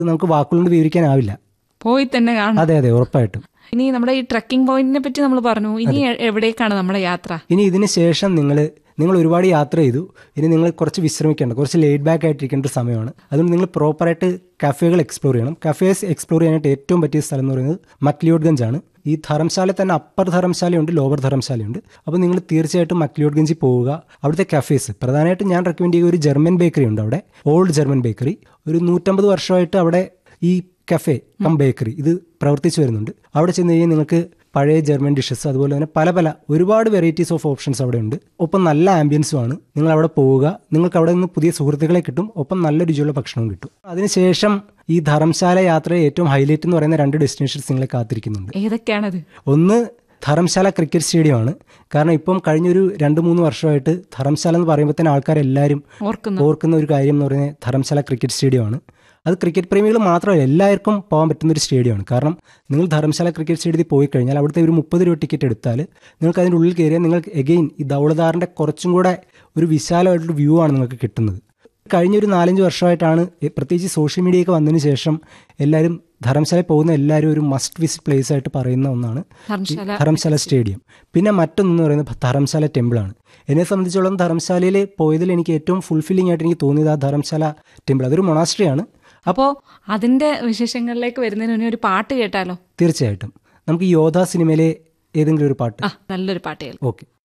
നമുക്ക് വാക്കുകൊണ്ട് വിവരിക്കാനാവില്ല. പോയി തന്നെ കാണാം. അതെ അതെ, ഉറപ്പായിട്ടും. ഇനി നമ്മുടെ ഈ ട്രക്കിംഗ് പോയിന്റിനെ പറ്റി നമ്മൾ പറഞ്ഞു. ഇനി എവിടേക്കാണ് നമ്മുടെ യാത്ര? ഇനി ഇതിന് ശേഷം നിങ്ങൾ ഒരുപാട് യാത്ര ചെയ്തു. ഇനി നിങ്ങൾ കുറച്ച് വിശ്രമിക്കേണ്ട, കുറച്ച് ലെയ്ഡ് ബാക്ക് ആയിട്ടിരിക്കേണ്ട ഒരു സമയമാണ്. അതുകൊണ്ട് നിങ്ങൾ പ്രോപ്പറായിട്ട് കഫേകൾ എക്സ്പ്ലോർ ചെയ്യണം. കഫേസ് എക്സ്പ്ലോർ ചെയ്യാനായിട്ട് ഏറ്റവും പറ്റിയ സ്ഥലം എന്ന് പറയുന്നത് മക്ലിയോഡ്ഗഞ്ച് ആണ്. ഈ ധർമ്മശാല തന്നെ അപ്പർ ധർമ്മശാലയുണ്ട്, ലോവർ ധർമ്മശാലയുണ്ട്. അപ്പോൾ നിങ്ങൾ തീർച്ചയായിട്ടും മക്ലിയോഡ്ഗഞ്ചിൽ പോവുക. അവിടുത്തെ കഫേസ് പ്രധാനമായിട്ടും ഞാൻ റെക്കമെൻഡ് ചെയ്യുക ഒരു ജർമ്മൻ ബേക്കറി ഉണ്ട് അവിടെ, ഓൾഡ് ജർമ്മൻ ബേക്കറി. ഒരു 150 വർഷമായിട്ട് അവിടെ ഈ കഫേ കം ബേക്കറി ഇത് പ്രവർത്തിച്ചു വരുന്നുണ്ട്. അവിടെ ചെന്ന് കഴിഞ്ഞാൽ നിങ്ങൾക്ക് പഴയ ജർമ്മൻ ഡിഷസ്, അതുപോലെ തന്നെ പല ഒരുപാട് വെറൈറ്റീസ് ഓഫ് ഓപ്ഷൻസ് അവിടെ ഉണ്ട്. ഒപ്പം നല്ല ആംബിയൻസുമാണ്. നിങ്ങൾ അവിടെ പോവുക, നിങ്ങൾക്ക് അവിടെ നിന്ന് പുതിയ സുഹൃത്തുക്കളെ കിട്ടും, ഒപ്പം നല്ല രുചിയുള്ള ഭക്ഷണവും കിട്ടും. അതിനുശേഷം ഈ ധർമ്മശാല യാത്രയെ ഏറ്റവും ഹൈലൈറ്റ് എന്ന് പറയുന്ന 2 ഡെസ്റ്റിനേഷൻസ് നിങ്ങളെ കാത്തിരിക്കുന്നുണ്ട്. ഏതൊക്കെയാണത്? ഒന്ന് ധർമ്മശാല ക്രിക്കറ്റ് സ്റ്റേഡിയമാണ്. കാരണം ഇപ്പം കഴിഞ്ഞൊരു 2-3 വർഷമായിട്ട് ധർമ്മശാല എന്ന് പറയുമ്പോൾ തന്നെ ആൾക്കാരെല്ലാവരും ഓർക്കുന്ന ഒരു കാര്യം എന്ന് പറയുന്നത് ധർമ്മശാല ക്രിക്കറ്റ് സ്റ്റേഡിയമാണ്. അത് ക്രിക്കറ്റ് പ്രേമികൾ മാത്രമല്ല, എല്ലാവർക്കും പോകാൻ പറ്റുന്ന ഒരു സ്റ്റേഡിയമാണ്. കാരണം നിങ്ങൾ ധർമ്മശാല ക്രിക്കറ്റ് സ്റ്റേഡിയത്തിൽ പോയി കഴിഞ്ഞാൽ അവിടുത്തെ ഒരു 30 രൂപ ടിക്കറ്റ് എടുത്താൽ നിങ്ങൾക്ക് അതിൻ്റെ ഉള്ളിൽ കയറിയാൽ നിങ്ങൾക്ക് എഗെയിൻ ഈ ധൗളധാറിൻ്റെ കുറച്ചും കൂടെ ഒരു വിശാലമായിട്ടുള്ള വ്യൂ ആണ് നിങ്ങൾക്ക് കിട്ടുന്നത്. കഴിഞ്ഞൊരു 4-5 വർഷമായിട്ടാണ്, പ്രത്യേകിച്ച് സോഷ്യൽ മീഡിയയൊക്കെ വന്നതിന് ശേഷം എല്ലാവരും ധർമ്മശാലയിൽ പോകുന്ന എല്ലാവരും ഒരു മസ്റ്റ് വിസിറ്റ് പ്ലേസ് ആയിട്ട് പറയുന്ന ഒന്നാണ് ധർമ്മശാല സ്റ്റേഡിയം. പിന്നെ മറ്റൊന്നെന്ന് പറയുന്നത് ധർമ്മശാല ടെമ്പിളാണ്. എന്നെ സംബന്ധിച്ചോളം ധർമ്മശാലയിൽ പോയതിൽ എനിക്ക് ഏറ്റവും ഫുൾഫില്ലിംഗ് ആയിട്ട് എനിക്ക് തോന്നിയത് ആ ധർമ്മശാല ടെമ്പിൾ. അതൊരു മൊണാസ്ട്രിയാണ്. അപ്പോൾ അതിന്റെ വിശേഷങ്ങളിലേക്ക് വരുന്നതിന് മുന്നേ ഒരു പാട്ട് കേട്ടാലോ? തീർച്ചയായിട്ടും. നമുക്ക് യോധ സിനിമയിലെ ഏതെങ്കിലും ഒരു പാട്ട്, നല്ലൊരു പാട്ട് കേൾക്കാം. ഓക്കെ.